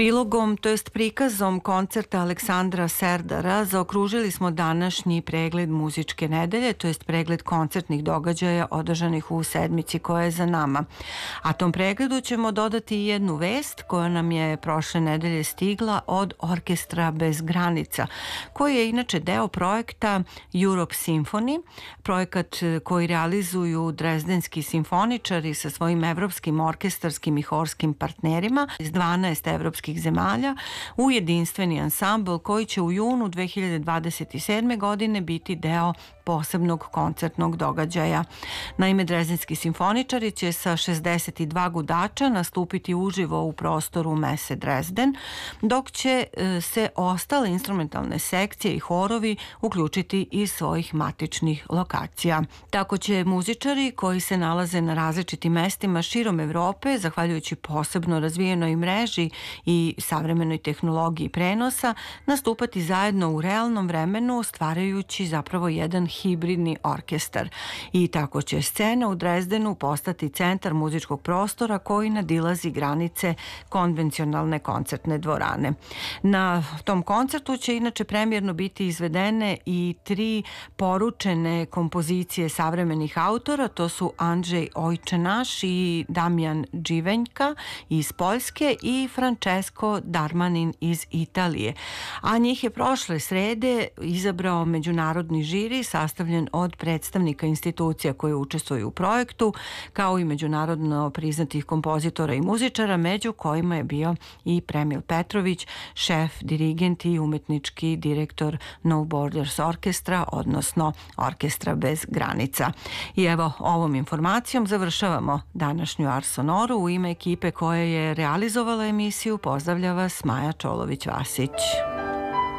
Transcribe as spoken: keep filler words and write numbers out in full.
Prilogom, to jest prikazom koncerta Aleksandra Serdara zaokružili smo današnji pregled muzičke nedelje, to jest pregled koncertnih događaja održanih u sedmici koja je za nama. A tom pregledu ćemo dodati jednu vest koja nam je prošle nedelje stigla od Orkestra bez granica, koji je inače deo projekta Europe Symphony, projekat koji realizuju drezdenski simfoničari sa svojim evropskim orkestarskim i horskim partnerima iz dvanaest evropskih zemalja u jedinstveni ansambl koji će u junu dve hiljade dvadeset sedme. godine biti deo posebnog koncertnog događaja. Naime, drezdenski simfoničari će sa šezdeset dva gudača nastupiti uživo u prostoru Mese Dresden, dok će se ostale instrumentalne sekcije i horovi uključiti iz svojih matičnih lokacija. Tako će muzičari koji se nalaze na različitim mestima širom Evrope, zahvaljujući posebno razvijenoj mreži i savremenoj tehnologiji prenosa, nastupati zajedno u realnom vremenu, stvarajući zapravo jedan hibridni orkestar. I tako će scena u Drezdenu postati centar muzičkog prostora koji nadilazi granice konvencionalne koncertne dvorane. Na tom koncertu će inače premijerno biti izvedene i tri poručene kompozicije savremenih autora, to su Andrzej Ojčenaš i Damjan Dživenjka iz Poljske i Francesco Darmanin iz Italije. A njih je prošle srede izabrao međunarodni žiri sastavljen od predstavnika institucija koje učestvuju u projektu, kao i međunarodno priznatih kompozitora i muzičara, među kojima je bio i Premil Petrović, šef, dirigent i umetnički direktor No Borders Orkestra, odnosno Orkestra bez granica. I evo, ovom informacijom završavamo današnju Ars Sonoru. U ime ekipe koja je realizovala emisiju pozdravlja vas Maja Čolović-Vasić.